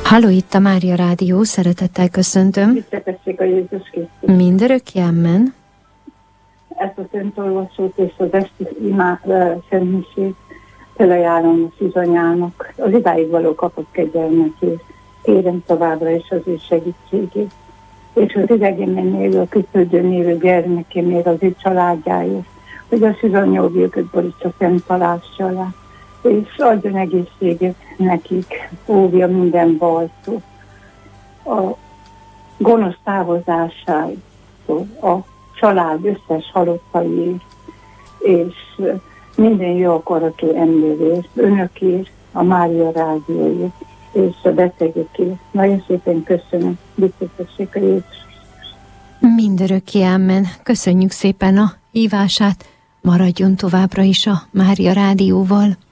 Halló, itt a Mária Rádió, szeretettel köszöntöm. Tiszteltessék a Jézus Krisztus. Mindörökké, amen. Ezt a szentolvasót és az esti szentmisét felajánlom a szűzanyának, az idáig való kapott kegyelmekét. Kérem továbbra is az ő segítségét. És az idegenben élő, a külföldön élő gyermekémért, az ő családjáért, hogy a szűzanyja őket borítsa szent palástja alá, és adjon egészséget nekik, óvja minden bajtól, a gonosz távozásától, a család összes halottaiért, és minden jó akaratú emberért, önökért, a Mária Rádióért, és a betegekért. Nagyon szépen köszönöm, biztosítsék a Jézus. Mindörökké, amen. Köszönjük szépen a hívását, maradjon továbbra is a Mária Rádióval.